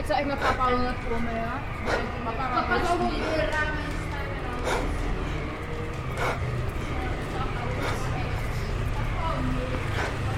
Het zou echt met papa wel net brommen, ja. Papa gaat wel